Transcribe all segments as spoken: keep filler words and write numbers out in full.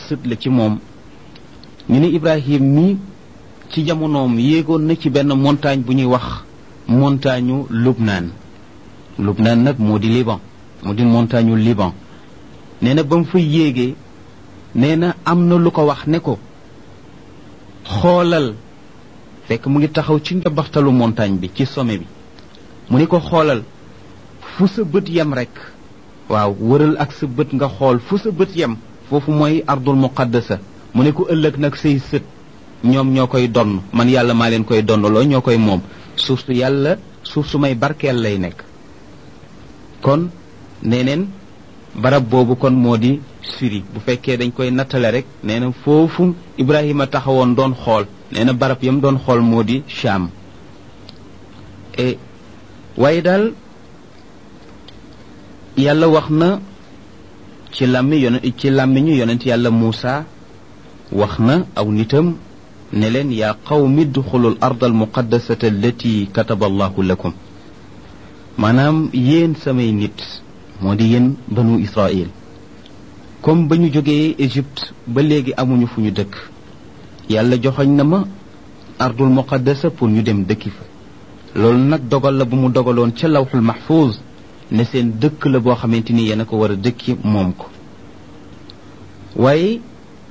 sët la ci moom ñu ne Ibrahim mi ci jamonoom yéegoon na ci benn montagne bu ñuy wax montagne Lubnaan Lubnaan nag moo di Liban moo di montagne Liban nee na ba mu fa yéegee nee na am na lu ko wax ne ko xoolal fekk mu ngi taxaw ci njabaxtalu montagne bi ci sommet bi mu ne ko xoolal fu sa bët yem rek waaw wëral ak sa bët nga xool fu sa bët yem foofu mooy ardul muqaddasa mu ne ko ëllëg nag say sët ñoom ñoo koy donn man yàlla maa leen koy donnaloo ñoo koy moom suuf su yàlla suuf su may barkeel lay nekk kon nee neen barab boobu kon moo di Syrie bu fekkee dañ koy nattale rek nee na foofu Ibrahima taxawoon doon xool nee na barab yam doon xool moo di Cham e waaye daal yàlla wax na ci làmmi yon ci làmmiñu yonent yàlla Muusa wax na aw nitam ne leen yaa qawmi duxulul ard al muqaddasata allati kataba allahu lakum maanaam yéen samay nit moo di yéen banu Israil comme ba ñu jógee Égypte ba léegi amuñu fu ñu dëkk yàlla joxoñ na ma ardul muqaddasa pour ñu dem dëkki fa loolu nag dogal la bu mu dogaloon ca lawxul mahfuz ne seen dëkk la boo xamante ni yéen a ko war a dëkki moom ko waaye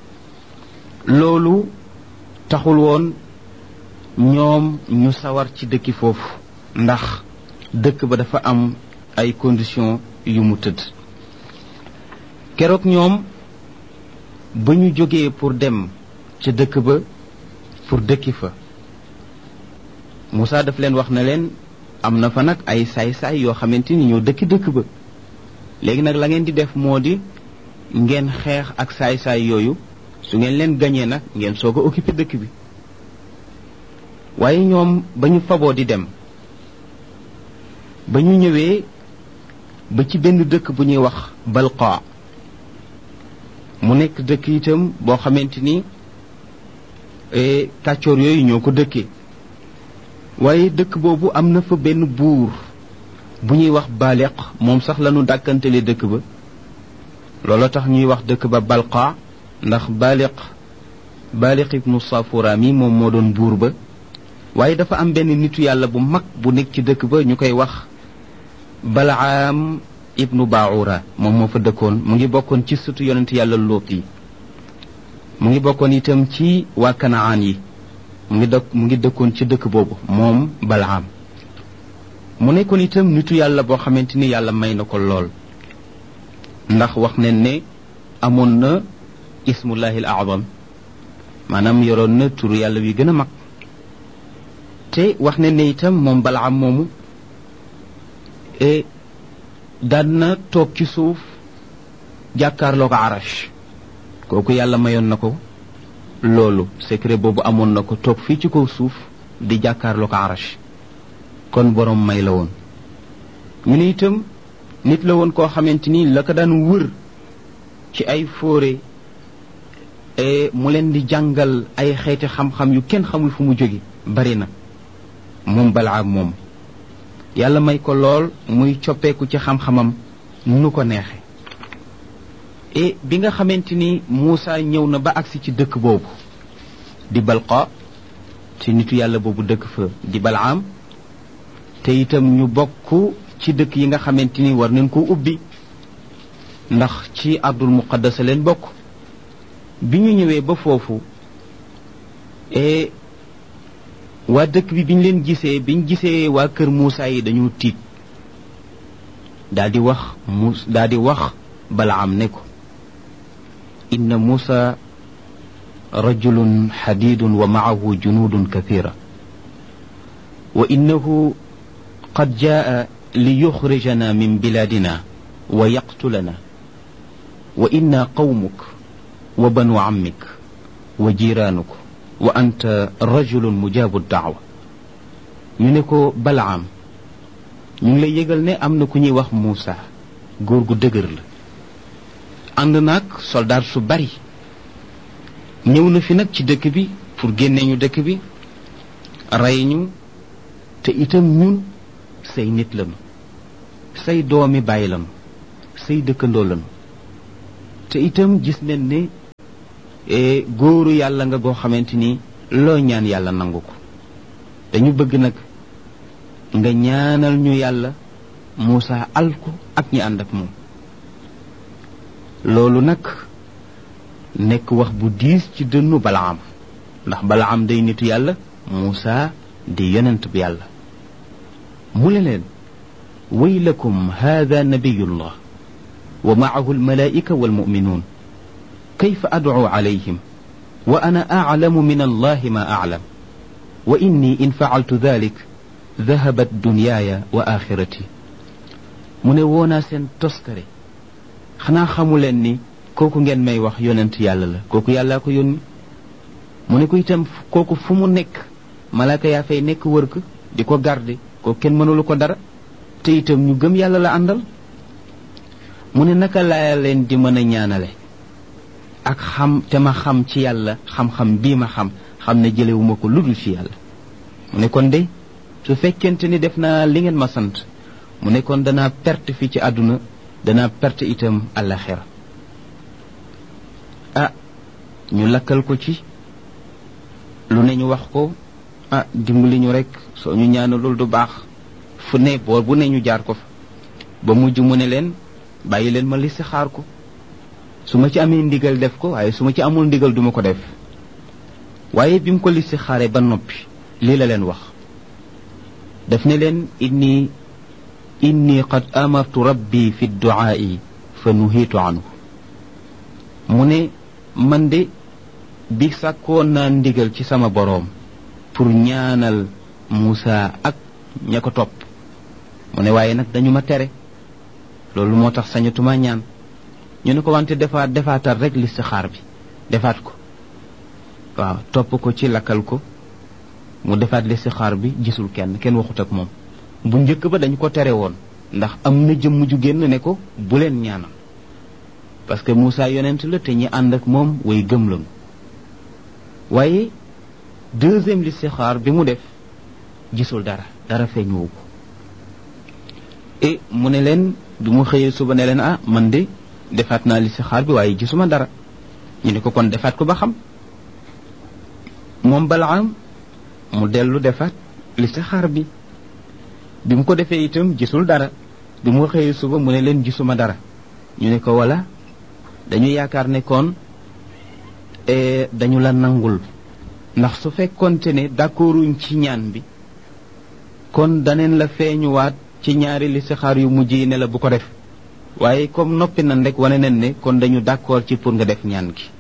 loolu taxul woon ñoom ñu sawar ci dëkki foofu ndax dëkk ba dafa am ay conditions yu mu tëdd keroog ñoom ba ñu jógee pour dem ca dëkk ba pour dëkki fa Moussa daf leen wax na leen am na fa nag ay saay-saay yoo xamante ni ñoo dëkki dëkk ba léegi nag la ngeen di def moo di ngeen xeex ak saay-saay yooyu su ngeen leen gañee nag ngeen soog a occupé dëkk bi waaye ñoom ba ñu faboo di dem ba ñu ñëwee ba ci benn dëkk bu ñuy wax Balqa mu nekk dëkk itam boo xamante ni kàccoor yooyu ñoo ko dëkkee waaye dëkk boobu am na fa benn buur bu ñuy wax Baliq moom sax lañu dàkkantele dëkk ba looloo tax ñuy wax dëkk ba Balqa ndax Baliq Baliq ibnu Safura mi moom moo doon buur ba waaye dafa am benn nitu yàlla bu mag bu nekk ci dëkk ba ñu koy wax Balaam ibnu Baura moom moo fa dëkkoon mu ngi bokkoon ci sëtu yonent yàlla Lóot yi mu ngi bokkoon itam ci waa Kanaan yi mu ngi dëkk mu ngi dëkkoon ci dëkk boobu moom Balaam mu nekkoon itam nitu yàlla boo xamante ni yàlla may na ko lool ndax wax nañ ne amoon na ismullahi al azam maanaam yoroon na turu yàlla wi gën a mag te wax nañ ne itam moom Balaam moomu e daan na toog ci suuf jàkkaarloo ko arash kooku yàlla mayoon na ko loolu secret boobu amoon na ko toog fii ci kaw suuf di jàkkaarloo ko arash kon borom may la woon ñu ne itam nit la woon koo xamante ni la ko daan wër ci ay fóore mu leen di jàngal ay xeeti xam-xam yu kenn xamul fu mu jóge bari na moom Balaam moom yàlla may ko lool muy coppeeku ci xam-xamam nu ko neexe et bi nga xamante ni Moussa ñëw na ba agsi ci dëkk boobu di Balqa ci nitu yàlla boobu dëkk fa di Balaam te itam ñu bokk ci dëkk yi nga xamante ni war nañ ko ubbi ndax ci ardul muqaddasa leen bokk bi ñu ñëwee ba foofu et waa dëkk bi biñ leen gisee biñ gisee waa kër Moussa yi dañu tiit daal di wax mus daal di wax Balaam ne ko inna Moussa rajulun xadidun wa maahu junudun kathira wa innahu qad jaa li yuxrijana min biladina wa yaqtulana wa inna qawmuk wa banu ammik wa jiranuk wa anta rajulun mujabu daawa ñu ne ko Balaam ñu ngi lay yëgal ne am na ku ñuy wax Moussa góor gu dëgër la ànd nag soldaar su bari ñëw na fi nag ci dëkk bi pour génne ñu dëkk bi rey ñu te itam ñun say nit lañu say doomi bàyyi lañu say dëkkandoo lañu te itam gis nañ ne góoru yàlla nga goo xamante ni loo ñaan yàlla nangu ko dañu bëgg nag nga ñaanal ñu yàlla Muusa alku ak ñi ànd ak moom loolu nag nekk wax bu diis ci dënnu Balaam ndax Balaam day nitu yàlla Muusa di yonent bi yàlla mu ne leen waylakum hada nabiyullah wa maahu almalaika walmuminuun kayfa adcu calayhim wa ana aclamu min allahi ma aclam wa inni in facaltu dalik dahabat dunyaaya wa axirati mu ne woonaa seen toskare xanaa xamu leen ni kooku ngeen may wax yonent yàlla la kooku yàllaa ko yónni mu ne ko itam kooku fu mu nekk malaaka yaa fay nekk wër ko di ko garde kooku kenn mënulu ko dara te itam ñu gëm yàlla la àndal mu ne naka laa leen di mën a ñaanale ak xam te ma xam ci yàlla xam-xam bii ma xam xam ne jëlewuma ko ludul ci yàlla mu ne kon de su fekkente ni def naa li ngeen ma sant mu ne kon danaa perte fii ci àdduna danaa perte itam àllaxira ah ñu lakkal ko ci lu ne ñu wax ko ah dimbali ñu rek soo ñu ñaana loolu du baax fu ne boor bu ne ñu jaar ko fa ba mujj mu ne leen bàyyi leen ma listixaar ko su ma ci amee ndigal def ko waaye su ma ci amul ndigal duma ko def waaye bi mu ko listixaaree ba noppi lii la leen wax daf ne leen inni inni qad amartu rabbi fi duaai fa nuhiitu anhu mu ne man de bi sàkkoon naa ndigal ci sama boroom pour ñaanal Muusa ak ña ko topp mu ne waaye nag dañu ma tere loolu moo tax sañatuma ñaan ñu ne ko wante defaat defaatal rek listixaar bi defaat ko waaw topp ko ci lakkal ko mu defaat listixaar bi gisul kenn kenn waxut ak moom bu njëkk ba dañu ko tere woon ndax am na jëmm ju génn ne ko bu leen ñaanal parce que Muusa yonent la te ñi ànd ak moom way gëm lañu waaye deuxième listixaar bi mu def gisul dara dara feeñuwu ko et mu ne leen du mu xëyee suba ne leen ah man de defaat naa listixaar bi waaye gisuma dara ñu ne ko kon defaat ko ba xam moom Balaam mu dellu defaat listixaar bi bi mu ko defee itam gisul dara bi mu xëyee suba mu ne leen gisuma dara ñu ne ko wala dañu yaakaar ne kon dañu la nangul ndax su fekkonte ne d'accorduñ ci ñaan bi kon daneen la feeñuwaat ci ñaari listixaar yu mujj yi ne la bu ko def waaye comme noppi nan rek wane nañ ne kon dañu d'accord ci pour nga def ñaan gi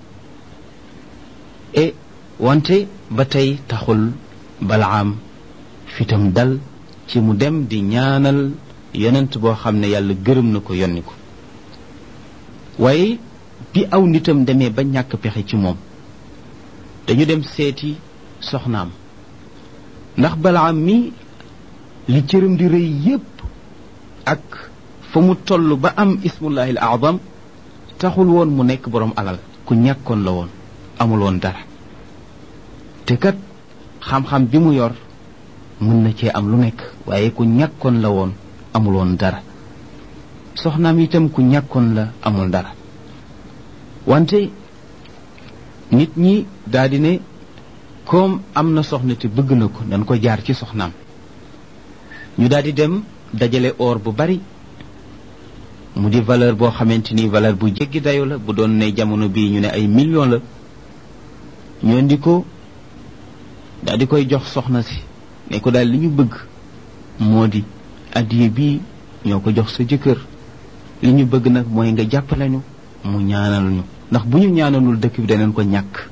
et wante ba tey taxul Balaam fitam dal ci mu dem di ñaanal yonent boo xam ne yàlla gërëm na ko yonni ko waaye bi aw nitam demee ba ñàkk pexe ci moom dañu dem seeti soxnaam ndax Balaam mi li cëram di rëy yépp ak fa mu toll ba am ismullahi al azam taxul woon mu nekk boroom alal ku ñàkkoon la woon amul woon dara te kat xam-xam bi mu yor mën na cee am lu nekk waaye ku ñàkkoon la woon amul woon dara soxnaam itam ku ñàkkoon la amul dara wante nit ñi daldi ne comme am na soxna te bëgg na ko dañ ko jaar ci soxnaam ñu daldi dem dajale or bu bari mu di valeur boo xamante ni valeur bu jéggi dayo la bu doon ne jamono bii ñu ne ay millions la ñu indi ko daal di koy jox soxna si ne ko daal li ñu bëgg moo di addiye bii ñoo ko jox sa jëkkër li ñu bëgg nag mooy nga jàppale ñu mu ñaanal ñu ndax bu ñu ñaanalul dëkk bi daneen ko ñàkk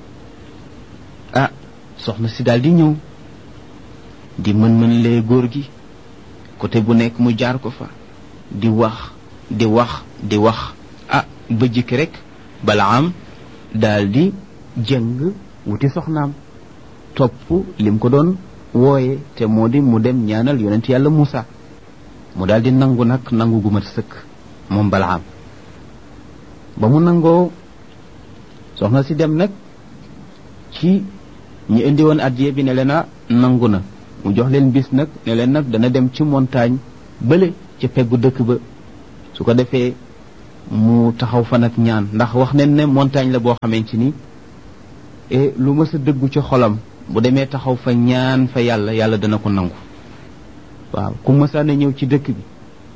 ah soxna si daal di ñëw di mën-mën lee góor gi côté bu nekk mu jaar ko fa di wax di wax di wax ah ba jikki rek Balaam daal di jëng wuti soxnaam topp lim ko doon wooye te moo di mu dem ñaanal yonent yàlla Muusa mu daal di nangu nag nangu gu mat sëkk moom Balaam ba mu nangoo soxna si dem nag ci ñi indi woon addiye bi ne leen a nangu na mu jox leen bis nag ne leen nag dana dem ci montagne bële ca peggu dëkk ba su ko defee mu taxaw fa nag ñaan ndax wax nañ ne montagne la boo xamante ni e lu mës a dëggu ci xolam bu demee taxaw fa ñaan fa yàlla yàlla dana ko nangu waaw ku mësaan a ñëw ci dëkk bi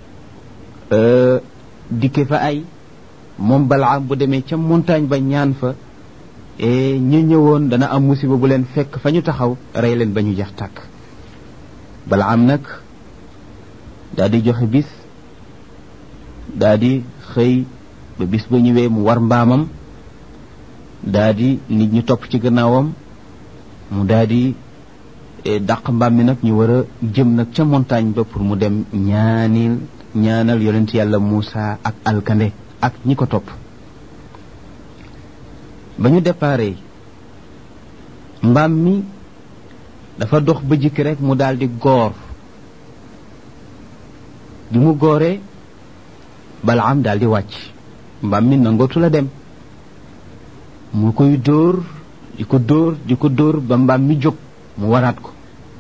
dikke fa ay moom Balaam bu demee ca montagne ba ñaan fa e ñu ñëwoon dana am musiba bu leen fekk fa ñu taxaw rey leen ba ñu jeex tàkk Balaam nag daa di joxe bis daa di xëy ba bis ba ñëwee mu war mbaamam daa di nit ñu topp ci gannaawam mu daa di dàq mbaam mi nag ñu war a jëm nag ca montagne ba pour mu dem ñaanil ñaanal yonent yàlla Muusa ak alkande ak ñi ko topp ba ñu déparé mbaam mi dafa dox ba jikki rek mu daal di góor bi mu góoree Balaam daal di wàcc mbaam mi nangootu la dem mu koy dóor di ko dóor di ko dóor ba mbaam mi jóg mu waraat ko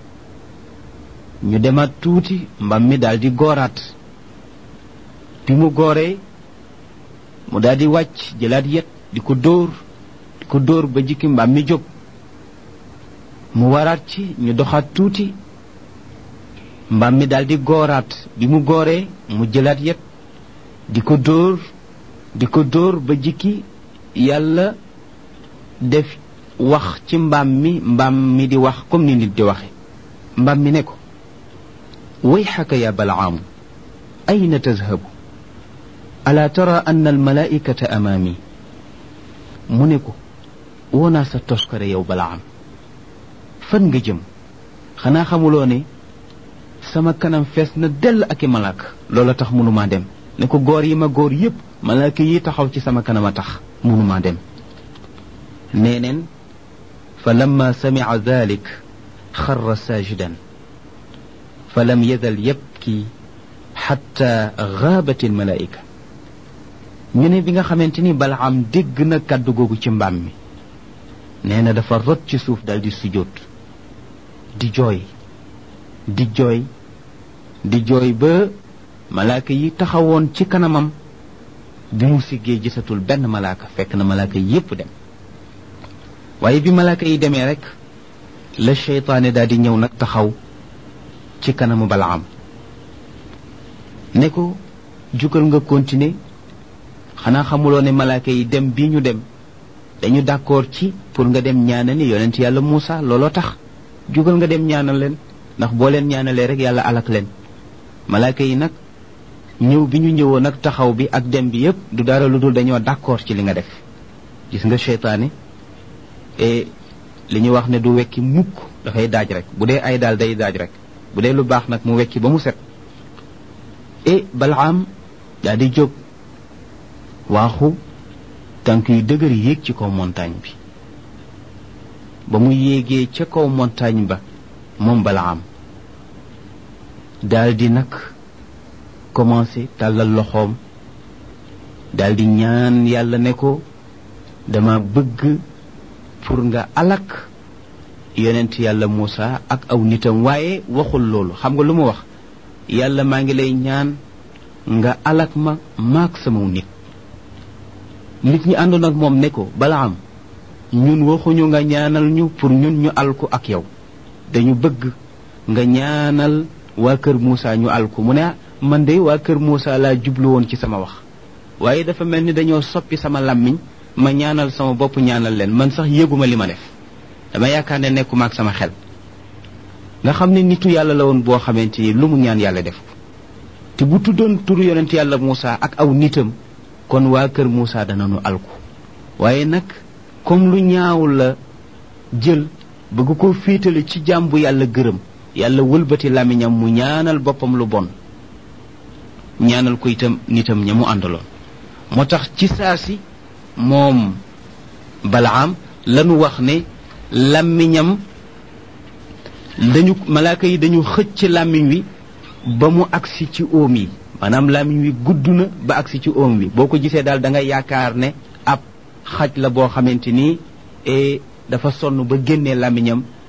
ñu demaat tuuti mbaam mi daal di góoraat bi mu góoree mu daal di wàcc jëlaat yet di ko dóor di ko dóor ba jikki mbaam mi jóg mu waraat ci ñu doxaat tuuti mbaam mi daal di góoraat bi mu góoree mu jëlaat yet di ko dóor di ko dóor ba jikki yàlla def wax ci mbaam mi mbaam mi di wax comme ni nit di waxe mbaam mi ne ko wayxaka ya Balaamu ayna tazhabu ala tara anna almalaikata amaami mu ne ko woonaa sa toskare yow Balaam fan nga jëm xanaa xamuloo ne sama kanam fees na dell ak i malaaka loola tax mënumaa dem ne ko góor yi ma góor yépp malaaka yi taxaw ci sama kanam a tax mënumaa dem neeneen fa lamma samica dalik xarra saajidan fa lam yazal yabki xatta gaabat almalaika ñu ne bi nga xamante ni Balaam dégg na kàddu googu ci mbaam mi nee na dafa rot ci suuf dal di sujjóot di jooy di jooy di jooy ba malaaka yi taxawoon ci kanamam bi mu siggee gisatul benn malaaka fekk na malaaka yépp dem waaye bi malaaka yi demee rek la seytaane daal di ñëw nag taxaw ci kanamu Balaam ne ko jugal nga continuer xanaa xamuloo ne malaaka yi dem bii ñu dem dañu d'accord ci pour nga dem ñaanali yonent yàlla Muusa looloo tax jugal nga dem ñaanal leen ndax boo leen ñaanalee rek yàlla alak leen malaaka yi nag ñëw bi ñu ñëwoon nag taxaw bi ak dem bi yépp du dara lu dul dañoo d'accord ci li nga def gis nga seytaane e li ñu wax ne du wekki mukk dafay daaj rek bu dee ay daal day daaj rek bu dee lu baax nag mu wekki ba mu set e Balaam daa di jóg waaxu tànk yu dëgër yéeg ci kaw montagne bi ba mu yéegee ca kaw montagne ba moom Balaam daldi nag commencé tàllal loxoom daldi ñaan yàlla ne ko dama bëgg pour nga alak yonent yàlla Muusa ak aw nitam waaye waxul loolu xam nga lu mu wax yàlla maa ngi lay ñaan nga alak ma maak sama nit nit ñi àndoon ak moom ne ko Balaam ñun waxuñu nga ñaanal ñu pour ñun ñu alku ak yow dañu bëgg nga ñaanal waa kër Muusa ñu alku mu ne man de waa kër Muusa laa jublu woon ci sama wax waaye dafa mel ni dañoo soppi sama làmmiñ ma ñaanal sama bopp ñaanal leen man sax yëguma li ma def dama yaakaar ne nekkuma ak sama xel nga xam ne nitu yàlla la woon boo xamante ni lu mu ñaan yàlla def ko te bu tuddoon turu yonent yàlla Muusa ak aw nitam kon waa kër Muusa danañu alku waaye nag comme lu ñaaw la jël bëgg ko féetale ci jaam bu yàlla gërëm yàlla wëlbati làmmiñam mu ñaanal boppam lu bon ñaanal ko itam nitam ña mu àndaloon moo tax ci saa si moom Balaam lanu wax ne làmmiñam dañu malaaka yi dañu xëcc làmmiñ wi ba mu agsi ci óom yi maanaam làmmiñ wi gudd na ba agsi ci óom wi boo ko gisee daal da ngay yaakaar ne ab xaj la boo xamante ni dafa sonn ba génnee làmmiñam